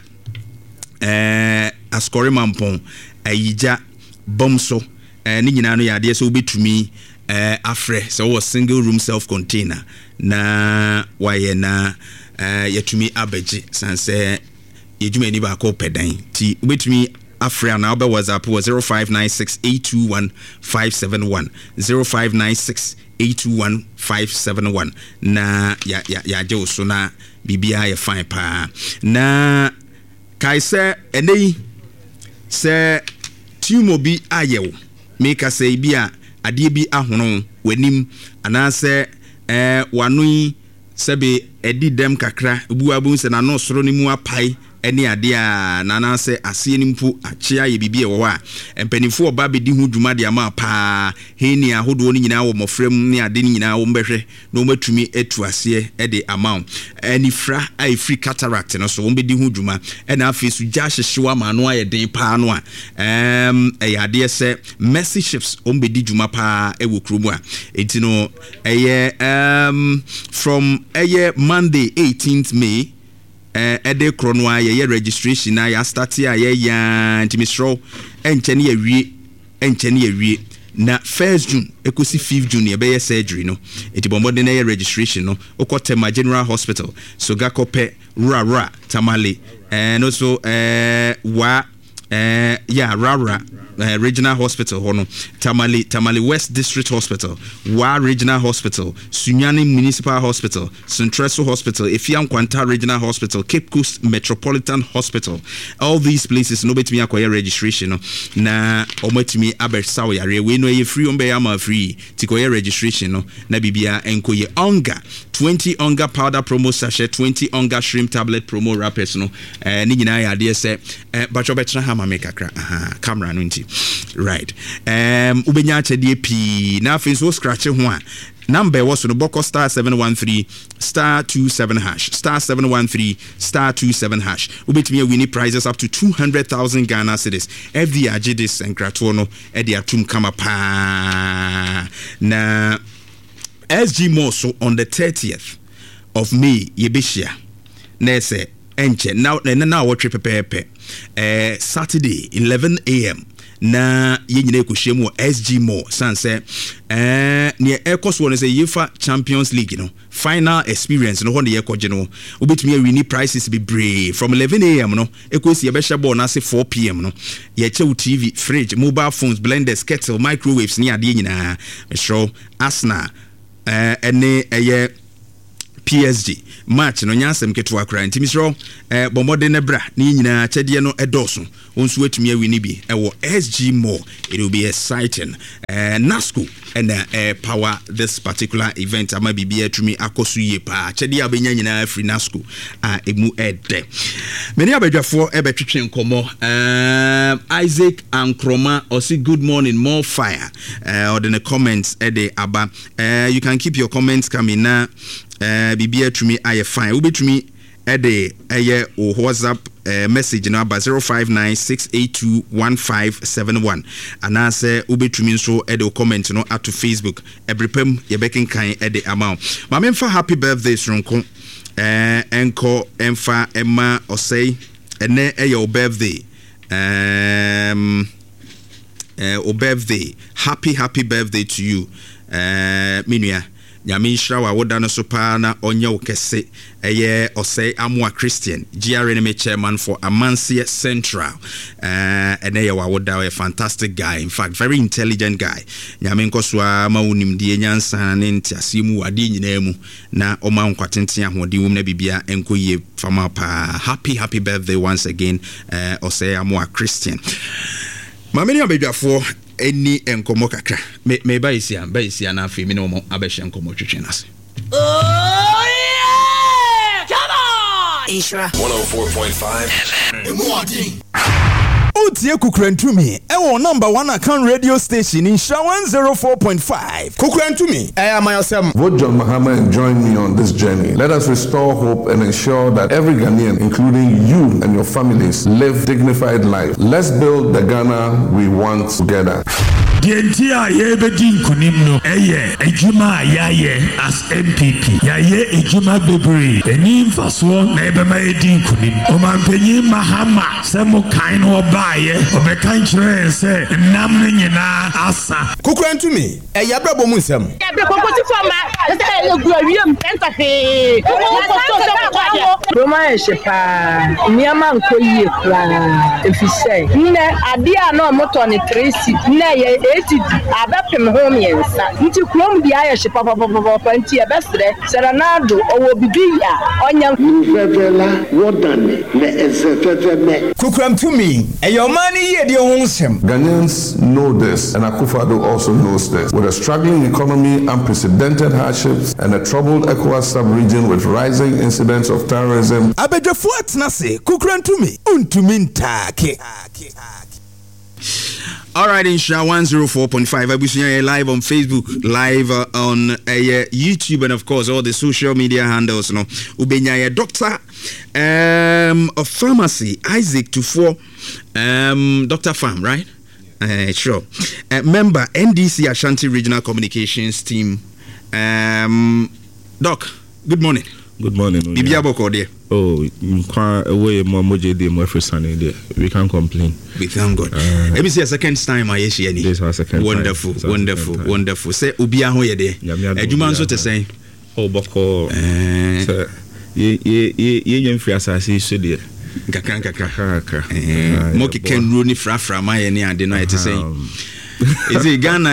askore mampon, ayija, bomso, ni nyina no yade so betumi, afre, so was single room self-container. Na waye na yetumi abeji sanse yedwuma ni ba ko pedan ti ubetumi afra na obe WhatsApp 0596821571 0596821571 na ya je oso na bibia ye fine pa na kai se enei se tumo bi ayewo make say bia ade bi ahono wanim anase wanui sebe edi dem kakra ebuabu se na no soro ni mu apai eni ade a nana se ase ni mpu achia ye bibie wo a empanifo oba bedi hu dwuma de ama pa he ni ahodo ni nyina wo mofrem ni ade ni nyina wo mbehwe no matumi etu ase ede ama eni fra ai free cataract no so wo bedi hu dwuma ena afesu gya hyehyewa ma no aye den pa no a ade se mercy ships wo bedi dwuma pa ewo kromu a etino from Monday 18th May ede kronwa ye registration na ya start ya ya ntimisro enchene ya wie na 1st June ekosi 5th June ye be surgery no etibomode na ye registration no okotema General Hospital so gakope rara tamale and also Rara Regional Hospital hono Tamale West District Hospital Wa Regional Hospital Sunyani Municipal Hospital Centreso Hospital Efiam Kwanta Regional Hospital Cape Coast Metropolitan Hospital. All these places no betimi akoye registration no na omatimi abersawo yare we no ye free on be ama free tikoye registration no na bibia enkoye onga 20 onga powder promo sachet 20 onga shrimp tablet promo wrappers no ni nyina ya de se bacho betra ha ma make akra camera no nti right ubenya chede pi na afin so scratch ho a number was no boko star 713 star 27 hash star 713 star 27 hash ubetimi win prizes up to 200,000 Ghana cedis every agidis and krato no e dia tum kama pa na SG Moso on the 30th of May yebeshia na say enche now what pepe Saturday 11 a.m. na yenyina ekohye mu SG Mall sanse ne ekos won say UEFA Champions League no final experience no ho ne yekoje no obetumi awini prices be brave from 11 a.m. no ekosi yebehye ball na say 4 p.m. no ye chew TV, fridge, mobile phones, blenders, kettle, microwaves ni ade nyina show Arsenal ene eye PSG match no nyasem keto akra ntimi sro bomode ne bra ni nyina chede no edoso onsu atumi awini bi ewo SG Mall. It will be exciting. NASCO and power this particular event ama bibia atumi akoso ye pa chede abenya nyina free NASCO emu ede many abadwafo ebetwetwe nkomo Isaac Ankroma or say good morning, more fire or in the comments ede aba you can keep your comments coming now. Bibia to me I fine will be to me a day a WhatsApp message number 0596821571 and I say ubi to me so edo comment no at to Facebook every pem ye beking kind at the amount my for happy birthday Sronko enko emfa emma or say and then your birthday birthday happy birthday to you Minia Yami Shrawa wodano sopana onye okese eye ose amwa Christian GRNM chairman for Amansia Central ene wa woda a fantastic guy, in fact very intelligent guy. Yami nkoswa ma unimdie nyansa ne ntiasimu ade nyina mu na oma nkwatenten ahode wum na bibia enkoye fama pa. Happy birthday once again ose amwa Christian. Mameni abedwafo any enkomo kakra me ba isia na afi me no mo abehye enkomo twetwe nase. Oh yeah, come on Isra 104.5 FM. Utie Kukrentumi ewo number 1 account radio station in Sha 104.5. Kukrentumi myself. Vote John Mahama and join me on this journey. Let us restore hope and ensure that every Ghanaian, including you and your families, live dignified life. Let's build the Ghana we want together. Dientia yebedi nkunim no eye ejuma yaye as MPP yaye ejuma bebre eni mfaso na ebema edi nkunim omampenyi Mahama semo kan no obaye obekan kire se nam nyina asa Kukrentumi yabrabo mu nsem kokoti fama egu awiem entafe Roma eshepa niama nkoyie kra efise nne ade a no moto ne 3 nne ye eti abapem home yensa nti krom dia ye shepa papa nti e besre serenado owo bibia onya vevela wodane ne ezefeveme Kukrentumi eyomani ye de ho nsem. Ghanaians know this, and Akufo-Addo also knows this. With a struggling economy, unprecedented hardships, and a troubled ECOWAS sub-region with rising incidents of terrorism. Abedwafo atnase Kukrentumi untumi ntake. All right, in Sha 104.5, Abusunya live on Facebook, live on YouTube, and of course all the social media handles. No, Ubenya doctor of pharmacy Isaac Tufo, Dr. Farm, right? Sure. Member NDC Ashanti Regional Communications Team. Doc, good morning. Good morning. Bibia Boko there. Oh, we can't complain. We thank God. Let me see a second time I hear any. This was second wonderful, time. Wonderful. Say Ubia ho ye there. Ejuma nso te say. Oh, Boko. Ye free asase so there. Kakra. Moki ken ro ni frafra ma ye ni ade no te say. Is it Ghana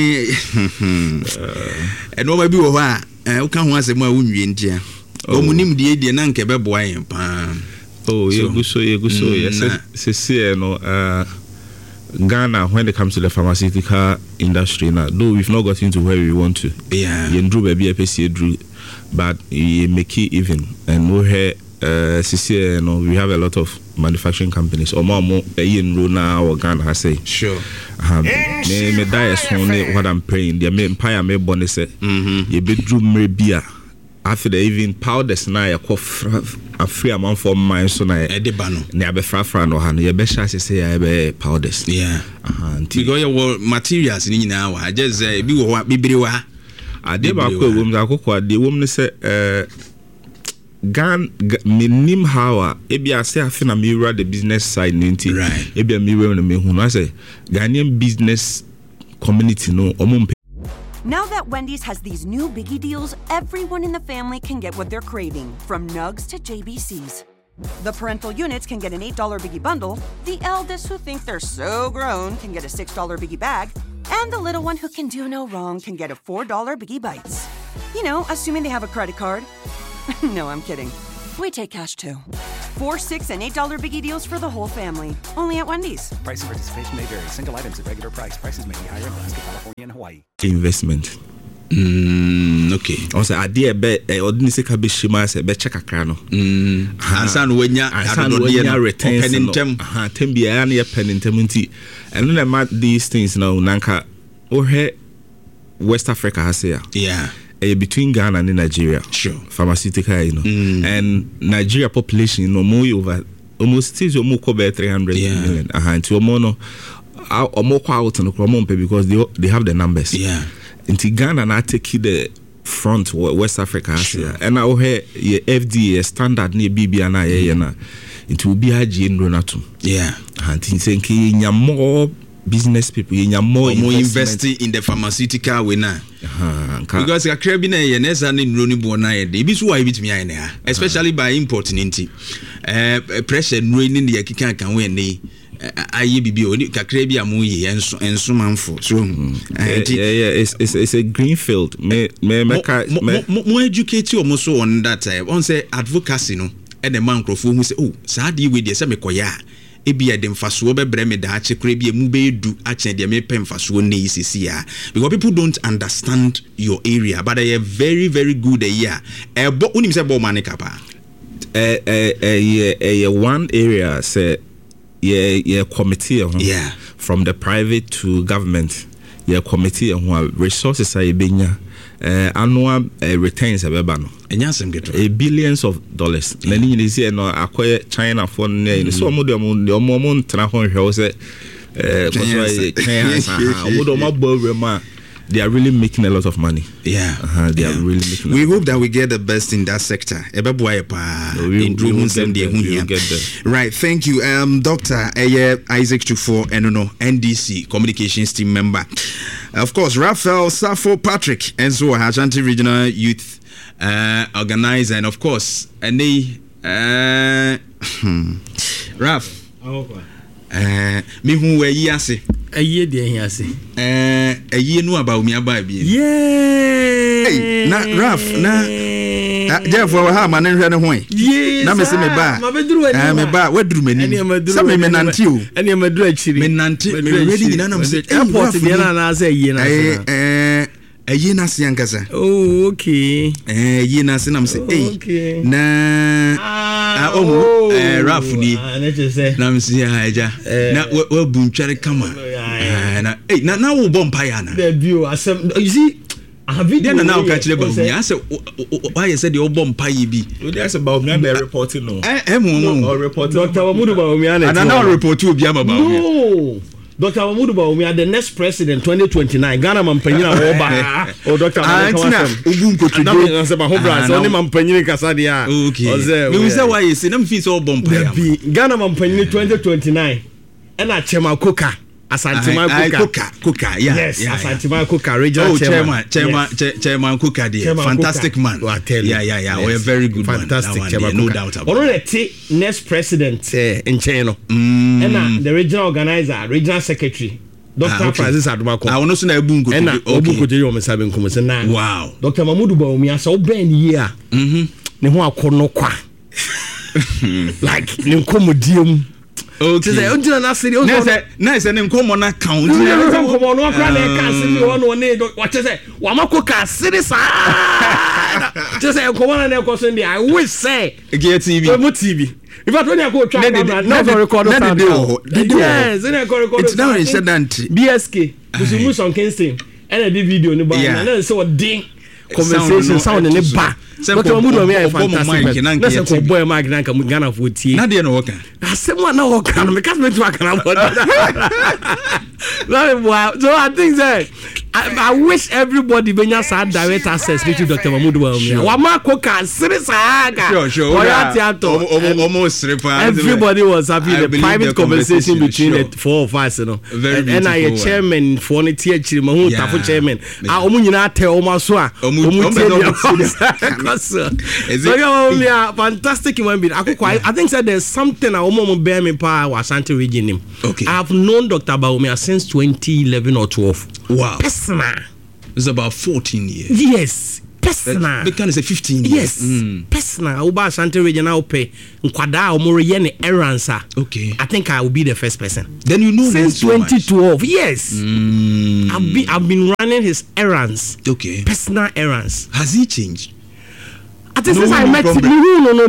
and no be wo ha u kan ho asem a wunwie ntia. Omunim die na nke beboa yen pa. Oh, you go so. Yes, no. Ghana, when it comes to the pharmaceutical industry now, though we've not got into where we want to. Yeah. You drew baby APC drew, but you make it even. And we have we have a lot of manufacturing companies. Or more in Rona or Ghana, I say. Sure. Me die as what I'm praying. The empire may bonus. You bedroom may beer. After the even powders na ya a free amount for mine so na edebano na be frafra no ha no ye be sha say ya be powders yeah because your materials ni nyina wa just bi wo bibiri wa ade ba ko wom akoko ade wom ne say menim how ebi ase afi na me the business side ninti right ebi me we na me hu I say Ghanaian business community no omumpe. Now that Wendy's has these new biggie deals, everyone in the family can get what they're craving, from nugs to JBCs. The parental units can get an $8 biggie bundle, the eldest who think they're so grown can get a $6 biggie bag, and the little one who can do no wrong can get a $4 biggie bites. You know, assuming they have a credit card. No, I'm kidding. We take cash too. 4, $6, and $8 biggie deals for the whole family. Only at Wendy's. Price and participation may vary. Single items at regular price. Prices may be higher in Alaska, California, and Hawaii. Investment. Okay. Also, idea be ordinary se ka be shima se be check akra no. Ansan wenya returns no. Tembia na pen nti. And no ma these things now nanka ohe West Africa has here. Yeah. Between Ghana and Nigeria. Sure. Pharmaceutical, you know. And Nigeria population, you know, more over almost still more cover 300 million. To more out on because they have the numbers. Yeah. Into Ghana na take the front West Africa here. And now here FDA standard near BB na na into BIG in Ronatum. Yeah. And thinking more business people more investing in the pharmaceutical way now. Because a crab in a nessa in Ronnie Bona, they be so I bit me, especially by importing into pressure raining the Akikan can win the IEBB, Kakrabia Mui, and so man for so. It's a green field. More educate you almost on that time. On say advocacy, no, and the man who say, oh, Sadi with the Semekoya. Ebia dem fasuo bebre me da achekre bia mu be du achen de me pem fasuo na isisi ya because people don't understand your area but they are very very good here ebo unim se bo mane kapa one area say committee from the private to government committee who resources are benya annual returns abeba no enyasem geto billions of dollars na ni ni see no akoye China for no so mo ntra ho hwe say they are really making a lot of money. Yeah. They are really making. We hope that we get the best in that sector. Right. Thank you, Dr. Isaac Tufo Enono, NDC Communications Team member. Of course, Raphael Safo Patrick, and so Ashanti Regional Youth Organizer, and of course, and they Raf. Me who were yase. A year, dear, yase. A year no about me about you. Yeah. Not rough, nah. Therefore, how man and run away. Yes, I'm a semi bar. I'm a bar. What do many? Some men until you. And you're my dredge. Men until ready. None of the airport again. And I say, a yenas yankasa. Oh, okay. Yenas and I'm saying, okay. Nah. Roughly. Nam see Haja. Now, well, boom, cherry come on. Hey, now, Bompayana. The view, you see. I have been now catch about me. I said, why I said the old Bompay be. That's about me. They're reporting. No, or reporting. Dr. Wamudu Bawumia. And I now report to Biama about. No. Dr. Wamudu Bawumia, the next president 2029. Ghana Mampanyina Oba. Oh, Dr. Antina. Ubunko to do. I'm saying Mahobra. Only Mampanyina Kasadia. Okay. We say why you see them fees all Bompay. Ghana Mampanyina 2029. And I Chema Coca. Asantima Kuka, yeah. Yes, yeah, Asantima Kuka, regional chairman Kuka, dear. Fantastic man. Yeah. Yes. We're very good fantastic man. Chairman No doubt about it. Next president in China. And the regional organizer, regional secretary, Dr. Francis Adumako. I want to say Bunko. And Bunko to you, Mr. Benkumus. Wow. Dr. Mamudu Bawumia, so Ben here. Nemo Konokwa. Like Ninkomudium. Okay. Nice and common account. I wish say get TV. If I don't go try never record yes, it's now incident. BSK, Busumus on Kingston, and I did video in the and then so ding conversation sound in the bar. But I'm going to fantastic. Let's go boy Mike Nanka Ghana for tea. Nadia no worker. I said one no worker. I can't make work. So I think that I wish everybody benya sa direct access to Dr. Mahmoud Bawumia. Wama koka siri saga. Sure. Everybody was happy. The private conversation between the four of us, you know. And I chairman for the TH Mahmoud Tafu chairman. Omu nyina te omu so a. Omu fantastic human being. I think that there's something I omu bear me pa Ashanti region him. Okay. I have known Dr. Bawumia since 2011 or 12. Wow. Personal. It's about 14 years. Yes. Personal. They can say 15 years. Yes. Personal. Uba Ashanti region now pay. Nkwada omoro yene errands. Okay. I think I will be the first person. Then you know since 2012. Yes. I've been running his errands. Okay. Personal errands. Has he changed? I think since I met him, no,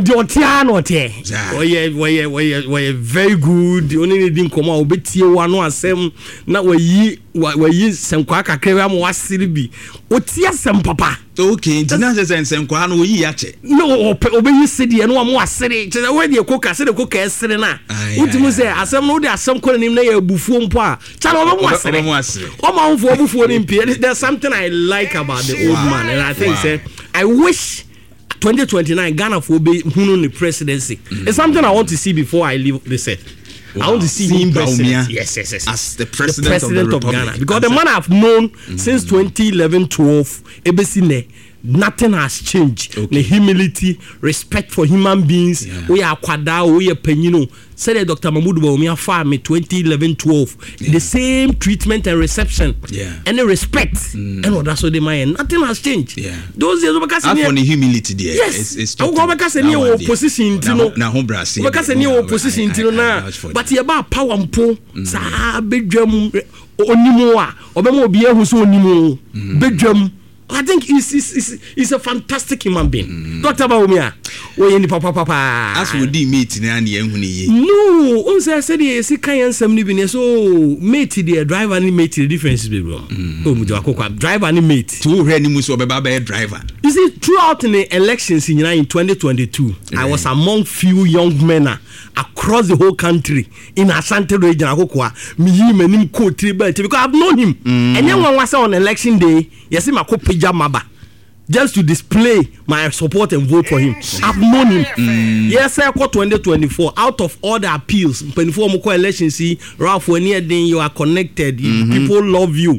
we very good. The only thing come out be tie one no asem na we yi semkwa kakra am wasiribi. Otia sem papa. Okay, ntina se semkwa no yi ache. No, obeyi sidi no am wasiri. Che we dey koka se dey koka esiri na. Untimu se asem no dey asem ko nim na ya bufuo mpo a. Cha no am wasiri. O ma mfo bufuo ni mpie. There's something I like about the old man, and I think say I wish 2029 Ghana for be the presidency. It's something I want to see before I leave the set. Wow. I want to see him president. Yes. As the president of Ghana. Because the man I've known since 2011-12, Ebesine, nothing has changed. Okay. The humility, respect for human beings. We are kwada, we are penino. Said Dr. Mahmoud Bawumia farm in 2011-12. The same treatment and reception. And the respect. And that's what they mind. Nothing has changed. Those years because for the humility there. Yes. It's because any opposition because any opposition na but you about power mpo sa bedwam onimu a obemo bia hu so onimu bedwam. I think he's a fantastic human being. Dr. Bawumia, we ni papa. As we di mate na na ehunu ye. No, on say the si kan yansam ni bi ne so mate the driver ni mate the difference be bro. O mu jo akokwa driver ni mate. To hwe ni mu so obeba be driver. You see, throughout the elections in 2022, I was among few young men across the whole country in Ashanti region akokwa me yi manim ko tribal because I've known him. And then when was on election day, yes him akopija maba just to display my support and vote for him. I've known him. Yes, I got 2024 out of all the appeals. Before Moko election, see Ralph when you are connected, people love you.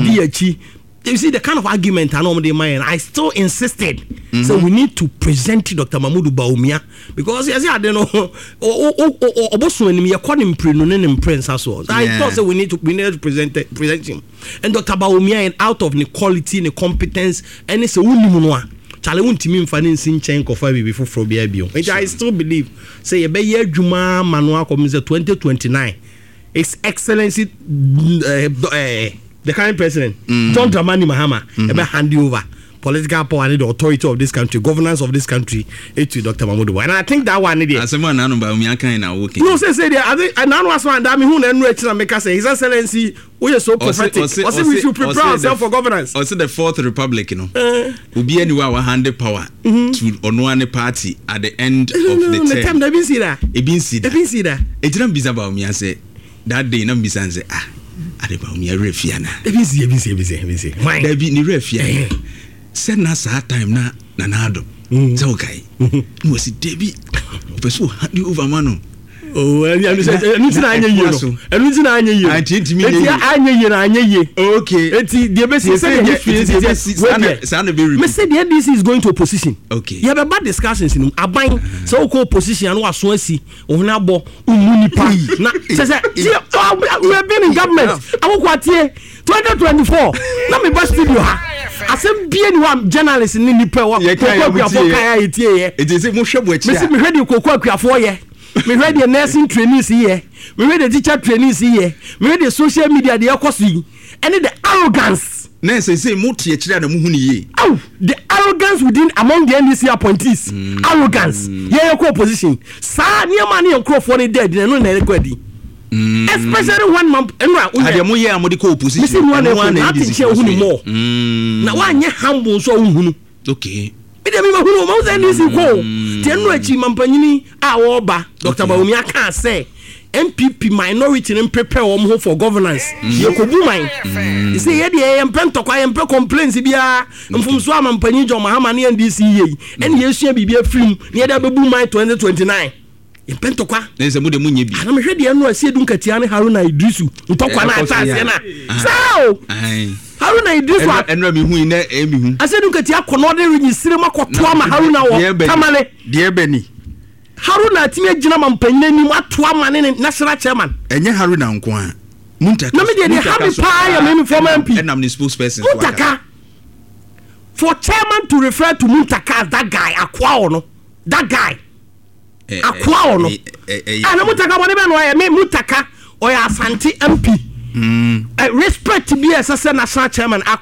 You see the kind of argument I normally mind. I still insisted. So we need to present Dr. Mahmoud Bawumia because yes, I don't know. I thought we need to present him. And Dr. Bawumia, and out of the quality and the competence, and it's a unimunwa. I still believe. Say a year Juma Manua comes 2029. His Excellency the current president, John Dramani Mahama, about hand over political power and the authority of this country, governance of this country, to Dr. Mahmoud Bawumia. And I think that one is. No, say there. I think and now was one that me who and rich and make us say His Excellency. We are so prophetic. We should prepare ourselves for governance. Also, the Fourth Republic, will be anywhere handed power to Onwane party at the end of the term. They been see that. It been see that. It didn't be about me. I say that day, no be say Adebawumia refiana. Ebi. Why? Debi ni refiana. Said na sa time na nanado. Say okay. No si Debi. Person hand you over mano. Oh, anything anye you. Anything anye you. Anye ye. Okay. Eti the best say me say the DC is going to opposition. Okay. You have a bad discussions in aban so ko opposition and was so asi ohuna bo umunipa na say we have been in government awokwatie 2024 na me ba studio ha asem bie ni wa journalist ni nipa wa kokwa kaya etie ye it is mo hwebo achi me say me hwede kokwa akuafo ye me read the nursing trainees here, me read the teacher trainees here, me read the social media they are causing, and the arrogance. Nurse say muti echira na muhuni ye. Oh, the arrogance within among the NDC appointees. Arrogance. Yeah, your opposition. Sa near money on crop for the dead, no na rekwedi. Especially one month. Ademo ye amodi ko opposition. Me say one nothing share huni more. Na one ye humble so hunu. Okay. Dr. Bawumia can say MPP minority and prepare home for governance. You could do mine. You see, yeah, the Pento, I am complaints. If you are from Swam and Penijo Mahamani and DCA, and yes, she be a film near the Babu Mai 2029. In Pentoqua, there's a Mude Muni. I'm ready. I know I see Dunkatiani Haruna Idrisu. Utokwana Tasiana. So, Haruna Idrisu, and Rabbi Huine, I said, Dunkatia Conode in Cinema Quatama Haruna or Kamale, dear Benny. Haruna Timia Jinaman Penny, what Twaman and National Chairman. And Haruna Unkwan. Muntaka. No, they have a pie and many former MP. And I'm the spokesperson. Muntaka. For chairman to refer to Muntaka as that guy, Aquaono, that guy. Aquaono. And Muntaka, whatever I mean, Muntaka or Asante MP. Respect to be as a national chairman,